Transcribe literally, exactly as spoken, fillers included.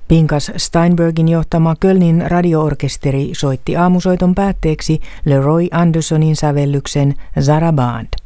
Pinkas Steinbergin johtama Kölnin radioorkesteri soitti aamusoiton päätteeksi LeRoy Andersonin sävellyksen Zaraband.